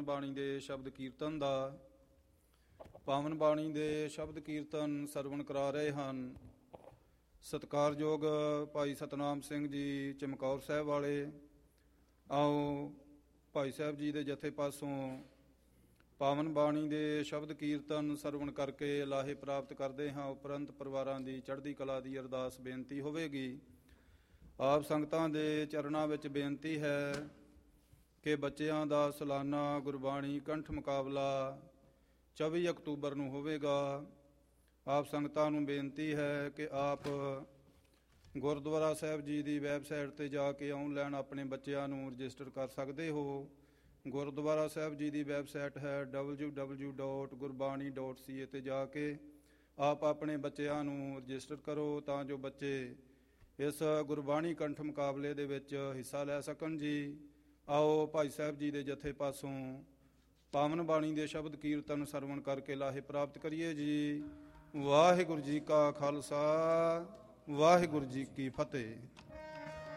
ਬਾਣੀ ਦੇ ਸ਼ਬਦ ਕੀਰਤਨ ਦਾ। ਪਾਵਨ ਬਾਣੀ ਦੇ ਸ਼ਬਦ ਕੀਰਤਨ ਸਰਵਣ ਕਰਾ ਰਹੇ ਹਨ ਸਤਿਕਾਰਯੋਗ ਭਾਈ ਸਤਨਾਮ ਸਿੰਘ ਜੀ ਚਮਕੌਰ ਸਾਹਿਬ ਵਾਲੇ। ਆਓ ਭਾਈ ਸਾਹਿਬ ਜੀ ਦੇ ਜਥੇ ਪਾਸੋਂ ਪਾਵਨ ਬਾਣੀ ਦੇ ਸ਼ਬਦ ਕੀਰਤਨ ਸਰਵਣ ਕਰਕੇ ਲਾਹੇ ਪ੍ਰਾਪਤ ਕਰਦੇ ਹਾਂ। ਉਪਰੰਤ ਪਰਿਵਾਰਾਂ ਦੀ ਚੜ੍ਹਦੀ ਕਲਾ ਦੀ ਅਰਦਾਸ ਬੇਨਤੀ ਹੋਵੇਗੀ। ਆਪ ਸੰਗਤਾਂ ਦੇ ਚਰਨਾਂ ਵਿੱਚ ਬੇਨਤੀ ਹੈ ਕਿ ਬੱਚਿਆਂ ਦਾ ਸਾਲਾਨਾ ਗੁਰਬਾਣੀ ਕੰਠ ਮੁਕਾਬਲਾ 24 ਅਕਤੂਬਰ ਨੂੰ ਹੋਵੇਗਾ। ਆਪ ਸੰਗਤਾਂ ਨੂੰ ਬੇਨਤੀ ਹੈ ਕਿ ਆਪ ਗੁਰਦੁਆਰਾ ਸਾਹਿਬ ਜੀ ਦੀ ਵੈਬਸਾਈਟ 'ਤੇ ਜਾ ਕੇ ਆਨਲਾਈਨ ਆਪਣੇ ਬੱਚਿਆਂ ਨੂੰ ਰਜਿਸਟਰ ਕਰ ਸਕਦੇ ਹੋ। ਗੁਰਦੁਆਰਾ ਸਾਹਿਬ ਜੀ ਦੀ ਵੈਬਸਾਈਟ ਹੈ www.gurbani.ca 'ਤੇ ਜਾ ਕੇ ਆਪ ਆਪਣੇ ਬੱਚਿਆਂ ਨੂੰ ਰਜਿਸਟਰ ਕਰੋ ਤਾਂ ਜੋ ਬੱਚੇ ਇਸ ਗੁਰਬਾਣੀ ਕੰਠ ਮੁਕਾਬਲੇ ਦੇ ਵਿੱਚ ਹਿੱਸਾ ਲੈ ਸਕਣ ਜੀ। ਆਓ ਭਾਈ ਸਾਹਿਬ ਜੀ ਦੇ ਜਥੇ ਪਾਸੋਂ ਪਾਵਨ ਬਾਣੀ ਦੇ ਸ਼ਬਦ ਕੀਰਤਨ ਸਰਵਣ ਕਰਕੇ ਲਾਹੇ ਪ੍ਰਾਪਤ ਕਰੀਏ ਜੀ। ਵਾਹਿਗੁਰੂ ਜੀ ਕਾ ਖਾਲਸਾ, ਵਾਹਿਗੁਰੂ ਜੀ ਕੀ ਫਤਿਹ।